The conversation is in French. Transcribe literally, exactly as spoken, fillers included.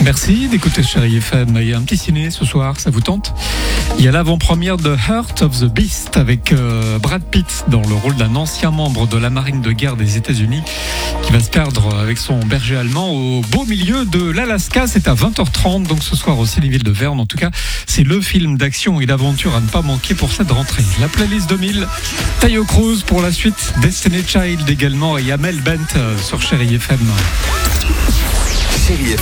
Merci d'écouter Chérie F M. Il y a un petit ciné ce soir, ça vous tente ? Il y a l'avant-première de Heart of the Beast avec euh, Brad Pitt dans le rôle d'un ancien membre de la marine de guerre des États-Unis qui va se perdre avec son berger allemand au beau milieu de l'Alaska. C'est à vingt heures trente, donc ce soir au Cinéville de Verne. En tout cas, c'est le film d'action et d'aventure à ne pas manquer pour cette rentrée. La playlist deux mille, Tayo Cruz pour la suite, Destiny Child également et Amel Bent sur Chérie F M. Chérie F M.